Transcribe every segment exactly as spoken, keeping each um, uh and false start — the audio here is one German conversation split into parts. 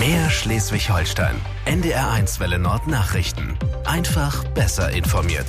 Mehr Schleswig-Holstein. N D R eins Welle Nord Nachrichten. Einfach besser informiert.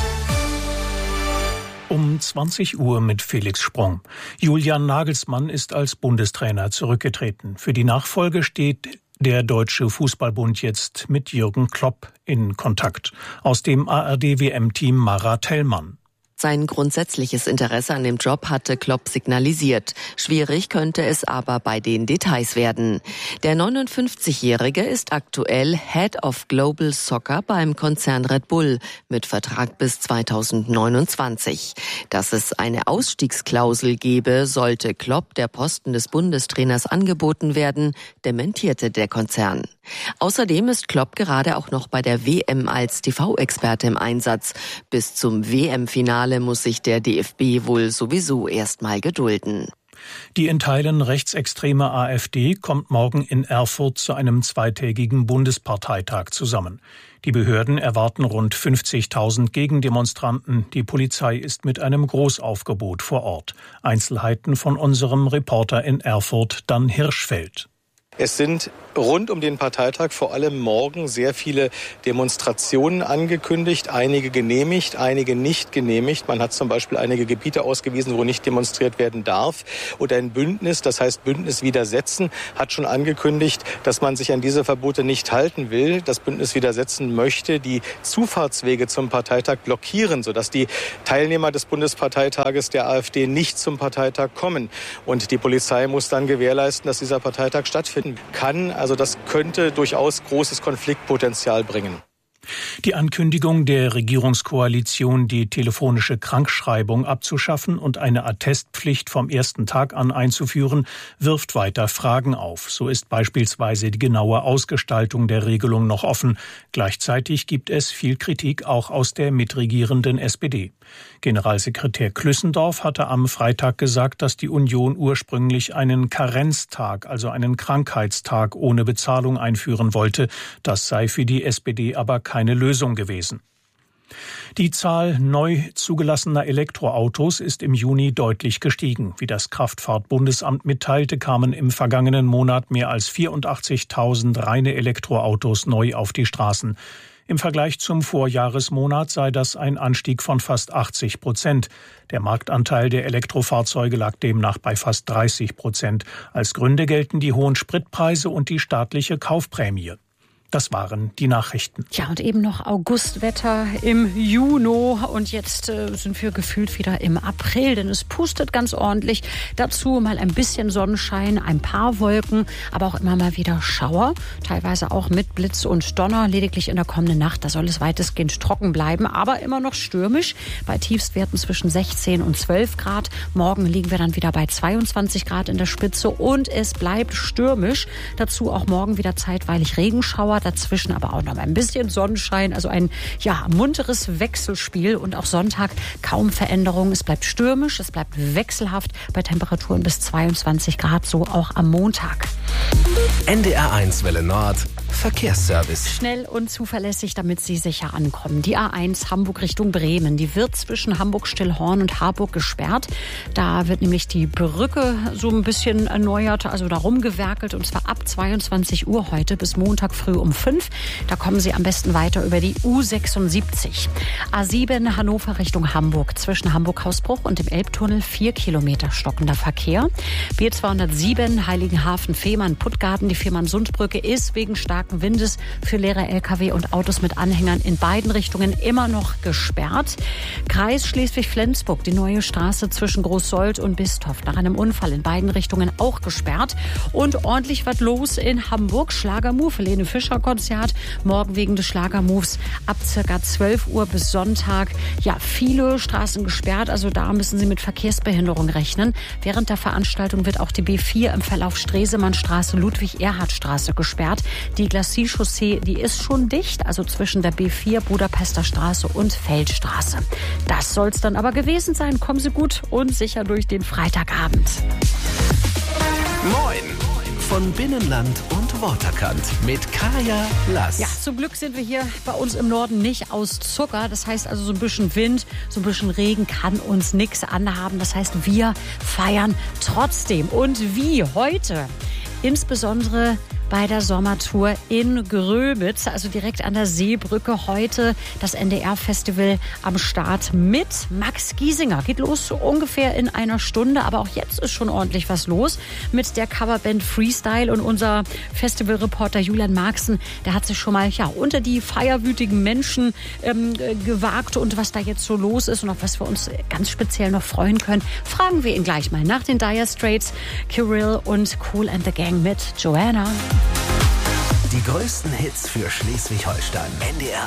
Um zwanzig Uhr mit Felix Sprung. Julian Nagelsmann ist als Bundestrainer zurückgetreten. Für die Nachfolge steht der Deutsche Fußballbund jetzt mit Jürgen Klopp in Kontakt. Aus dem A R D-W M-Team Mara Tellmann. Sein grundsätzliches Interesse an dem Job hatte Klopp signalisiert. Schwierig könnte es aber bei den Details werden. Der neunundfünfzigjährige ist aktuell Head of Global Soccer beim Konzern Red Bull mit Vertrag bis zweitausendneunundzwanzig. Dass es eine Ausstiegsklausel gebe, sollte Klopp der Posten des Bundestrainers angeboten werden, dementierte der Konzern. Außerdem ist Klopp gerade auch noch bei der W M als T V-Experte im Einsatz. Bis zum W M-Finale muss sich der D F B wohl sowieso erstmal gedulden. Die in Teilen rechtsextreme AfD kommt morgen in Erfurt zu einem zweitägigen Bundesparteitag zusammen. Die Behörden erwarten rund fünfzigtausend Gegendemonstranten. Die Polizei ist mit einem Großaufgebot vor Ort. Einzelheiten von unserem Reporter in Erfurt, Dan Hirschfeld. Es sind rund um den Parteitag vor allem morgen sehr viele Demonstrationen angekündigt, einige genehmigt, einige nicht genehmigt. Man hat zum Beispiel einige Gebiete ausgewiesen, wo nicht demonstriert werden darf. Und ein Bündnis, das heißt Bündnis Widersetzen, hat schon angekündigt, dass man sich an diese Verbote nicht halten will. Das Bündnis Widersetzen möchte die Zufahrtswege zum Parteitag blockieren, sodass die Teilnehmer des Bundesparteitages der AfD nicht zum Parteitag kommen. Und die Polizei muss dann gewährleisten, dass dieser Parteitag stattfinden kann. Also das könnte durchaus großes Konfliktpotenzial bringen. Die Ankündigung der Regierungskoalition, die telefonische Krankschreibung abzuschaffen und eine Attestpflicht vom ersten Tag an einzuführen, wirft weiter Fragen auf. So ist beispielsweise die genaue Ausgestaltung der Regelung noch offen. Gleichzeitig gibt es viel Kritik auch aus der mitregierenden S P D. Generalsekretär Klüssendorf hatte am Freitag gesagt, dass die Union ursprünglich einen Karenztag, also einen Krankheitstag ohne Bezahlung einführen wollte. Das sei für die S P D aber keine Lösung gewesen. Die Zahl neu zugelassener Elektroautos ist im Juni deutlich gestiegen. Wie das Kraftfahrtbundesamt mitteilte, kamen im vergangenen Monat mehr als vierundachtzigtausend reine Elektroautos neu auf die Straßen. Im Vergleich zum Vorjahresmonat sei das ein Anstieg von fast achtzig Prozent. Der Marktanteil der Elektrofahrzeuge lag demnach bei fast dreißig Prozent. Als Gründe gelten die hohen Spritpreise und die staatliche Kaufprämie. Das waren die Nachrichten. Ja, und eben noch Augustwetter im Juni und jetzt äh, sind wir gefühlt wieder im April, denn es pustet ganz ordentlich. Dazu mal ein bisschen Sonnenschein, ein paar Wolken, aber auch immer mal wieder Schauer, teilweise auch mit Blitz und Donner. Lediglich in der kommenden Nacht, da soll es weitestgehend trocken bleiben, aber immer noch stürmisch, bei Tiefstwerten zwischen sechzehn und zwölf Grad. Morgen liegen wir dann wieder bei zweiundzwanzig Grad in der Spitze und es bleibt stürmisch. Dazu auch morgen wieder zeitweilig Regenschauer. Dazwischen aber auch noch mal ein bisschen Sonnenschein, also ein ja munteres Wechselspiel und auch Sonntag kaum Veränderungen. Es bleibt stürmisch, es bleibt wechselhaft bei Temperaturen bis zweiundzwanzig Grad, so auch am Montag. N D R eins Welle Nord Verkehrsservice. Schnell und zuverlässig, damit Sie sicher ankommen. Die A eins Hamburg Richtung Bremen, die wird zwischen Hamburg-Stillhorn und Harburg gesperrt. Da wird nämlich die Brücke so ein bisschen erneuert, also da rumgewerkelt und zwar ab zweiundzwanzig Uhr heute bis Montag früh um fünf. Da kommen Sie am besten weiter über die U sechsundsiebzig. A sieben Hannover Richtung Hamburg, zwischen Hamburg-Hausbruch und dem Elbtunnel vier Kilometer stockender Verkehr. B zweihundertsieben Heiligenhafen-Fehmarn-Puttgarten, die Fehmarn-Sundbrücke ist wegen starken Windes für leere L K W und Autos mit Anhängern in beiden Richtungen immer noch gesperrt. Kreis Schleswig-Flensburg, die neue Straße zwischen Großsold und Bistorf nach einem Unfall in beiden Richtungen auch gesperrt. Und ordentlich was los in Hamburg. Schlagermove, Helene Fischer Konzert. Morgen wegen des Schlagermoves ab circa zwölf Uhr bis Sonntag. Ja, viele Straßen gesperrt, also da müssen Sie mit Verkehrsbehinderung rechnen. Während der Veranstaltung wird auch die B vier im Verlauf Stresemannstraße, Ludwig-Erhard-Straße gesperrt. Die Glacis-Chaussee, die ist schon dicht, also zwischen der B vier, Budapester Straße und Feldstraße. Das soll's dann aber gewesen sein. Kommen Sie gut und sicher durch den Freitagabend. Moin! Von Binnenland und Waterkant mit Kaya Lass. Ja, zum Glück sind wir hier bei uns im Norden nicht aus Zucker. Das heißt also, so ein bisschen Wind, so ein bisschen Regen kann uns nichts anhaben. Das heißt, wir feiern trotzdem. Und wie heute? Insbesondere bei der Sommertour in Gröbitz, also direkt an der Seebrücke. Heute das N D R-Festival am Start mit Max Giesinger. Geht los ungefähr in einer Stunde, aber auch jetzt ist schon ordentlich was los mit der Coverband Freestyle. Und unser Festivalreporter Julian Marxen, der hat sich schon mal ja, unter die feierwütigen Menschen ähm, gewagt. Und was da jetzt so los ist und auf was wir uns ganz speziell noch freuen können, fragen wir ihn gleich mal nach den Dire Straits, Kirill und Kool and the Gang mit Joanna. Die größten Hits für Schleswig-Holstein. N D R